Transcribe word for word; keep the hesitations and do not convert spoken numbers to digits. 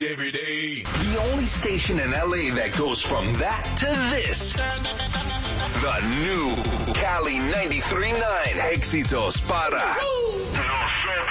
Every day. The only station in L A that goes from that to this. The new Cali ninety-three point nine. Éxitos para